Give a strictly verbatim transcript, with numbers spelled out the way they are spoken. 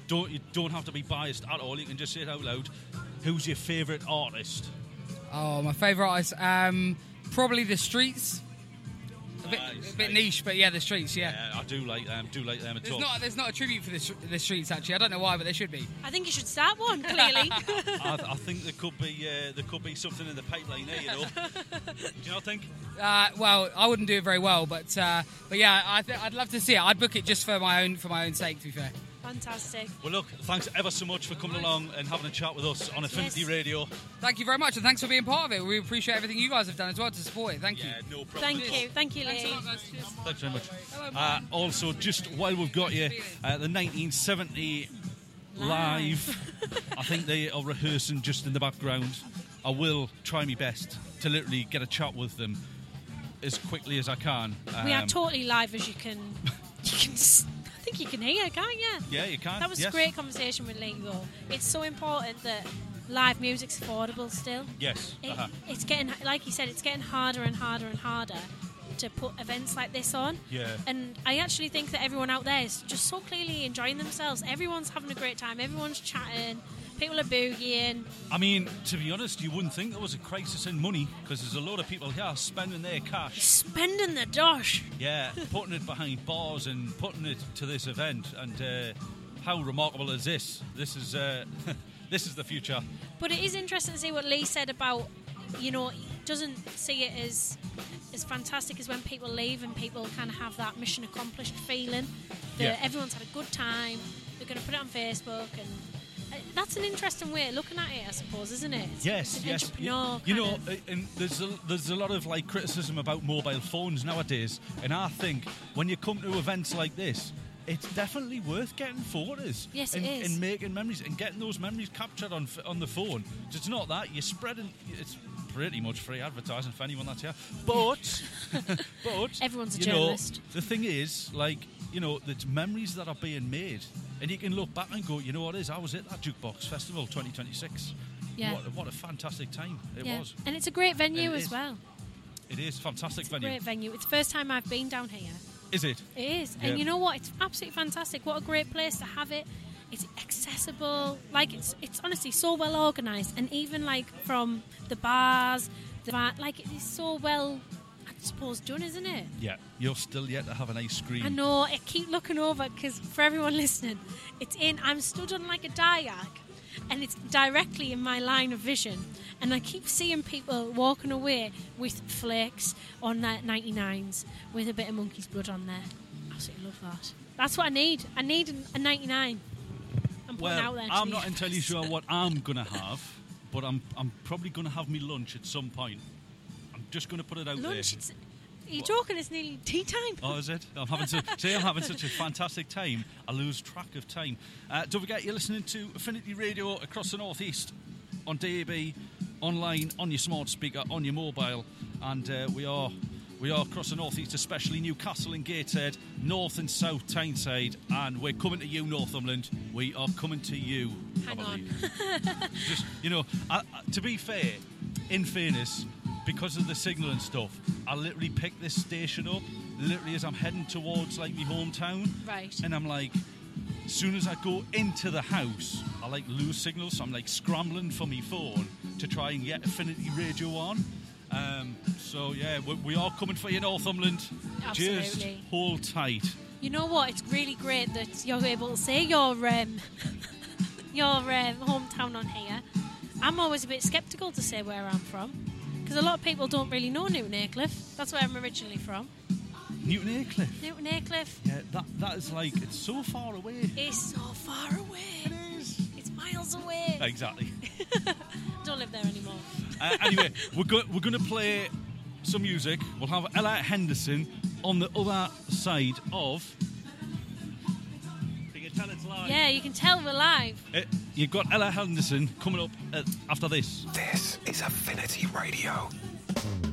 don't you don't have to be biased at all. You can just say it out loud. Who's your favourite artist? Oh, my favourite artist, um, probably The Streets. A bit, Nice, a bit nice. niche, but yeah, The Streets, yeah. Yeah, I do like them. Do like them at There's all. not, there's not a tribute for the, the Streets, actually. I don't know why, but there should be. I think you should start one, clearly. I, I think there could be uh, there could be something in the pipeline there. You know. Do you not think? Uh, well, I wouldn't do it very well, but uh, but yeah, I th- I'd love to see it. I'd book it just for my own for my own sake, to be fair. Fantastic. Well, look, thanks ever so much for coming along and having a chat with us on Affinity Yes. Radio. Thank you very much, and thanks for being part of it. We appreciate everything you guys have done as well to support it. Thank Yeah, you. no problem. Thank you. Thank you, Thanks a Lee. lot, guys. Cheers. Thanks very much. Hello, Uh, also, just while we've got you, uh, the nineteen seventy live. I think they are rehearsing just in the background. I will try my best to literally get a chat with them as quickly as I can. We are Um, totally live, as you can. You can. s- I think you can hear, can't you? Yeah, you can. That was yes. a great conversation with Lee, though. It's so important that live music's affordable still. Yes. It, Uh-huh. It's getting, like you said, it's getting harder and harder and harder to put events like this on. Yeah. And I actually think that everyone out there is just so clearly enjoying themselves. Everyone's having a great time. Everyone's chatting. People are boogieing. I mean, to be honest, you wouldn't think there was a crisis in money because there's a lot of people here spending their cash. Spending the dosh. Yeah, putting it behind bars and putting it to this event. And uh, how remarkable is this? This is uh, this is the future. But it is interesting to see what Lee said about, you know, he doesn't see it as as fantastic as when people leave and people kind of have that mission accomplished feeling that Yeah. everyone's had a good time. They're going to put it on Facebook, and uh, that's an interesting way of looking at it, I suppose, isn't it? It's, Yes, it's an yes. entrepreneur You, you kind know, of- uh, and there's a, there's a lot of like criticism about mobile phones nowadays, and I think when you come to events like this, it's definitely worth getting photos. Yes, it and, is. and making memories and getting those memories captured on f- on the phone. So it's not that you're spreading. It's pretty much free advertising for anyone that's here. But but Everyone's a you journalist. Know, the thing is, like, you know, it's memories that are being made, and you can look back and go, you know what it is? I was at that Jukebox Festival twenty twenty-six. Yeah. What, what a fantastic time it yeah. was. And it's a great venue It as is. well. It is a fantastic It's a venue. great venue. It's the first time I've been down here. Is it? It is. Yeah. And you know what? It's absolutely fantastic. What a great place to have it. It's accessible. Like, it's it's honestly so well organised. And even, like, from the bars, the bar, like, it is so well, I suppose, done, isn't it? Yeah. You're still yet to have an ice cream. I know. I keep looking over because for everyone listening, it's in, I'm stood on, like, a diag. And it's directly in my line of vision. And I keep seeing people walking away with flakes on their ninety-nines with a bit of monkey's blood on there. Absolutely love that. That's what I need. I need a ninety-nine. I'm putting Well, out there. to I'm the not entirely universe. sure what I'm going to have, but I'm I'm probably going to have me lunch at some point. I'm just going to put it out Lunch. there. It's, are you joking? It's nearly tea time. Oh, is it? I'm having so, see, I'm having such a fantastic time. I lose track of time. Uh, don't forget, you're listening to Affinity Radio across the North East on D A B, online, on your smart speaker, on your mobile, and uh, we are we are across the North East, especially Newcastle and Gateshead, North and South Tyneside, and we're coming to you, Northumberland. We are coming to you. Hang I on. believe. Just, you know, I, I, to be fair, in fairness, because of the signal and stuff, I literally picked this station up literally as I'm heading towards like my hometown. Right. And I'm like, as soon as I go into the house, I like lose signal, so I'm like scrambling for my phone to try and get Affinity Radio on. Um, so yeah, we, we are coming for you, Northumberland. Just Absolutely. hold tight. You know what? It's really great that you're able to say your um, your um, hometown on here. I'm always a bit sceptical to say where I'm from because a lot of people don't really know Newton Aycliffe. That's where I'm originally from. Newton Aycliffe. Newton Aycliffe Yeah, that that is like, it's so far away. is so far away. It is. It's miles away. Exactly. Don't live there anymore. Uh, anyway, we're go- we're going to play some music. We'll have Ella Henderson on the other side of. Can you tell it's live? Yeah, you can tell we're live. Uh, you've got Ella Henderson coming up uh, after this. This is Affinity Radio.